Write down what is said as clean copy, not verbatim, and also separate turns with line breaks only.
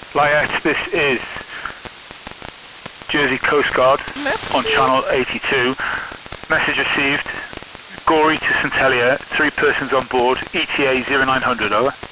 Lyette, this is Jersey Coast Guard on channel 82. Message received. Gorey to St Helier, 3 persons on board, ETA 0900, over.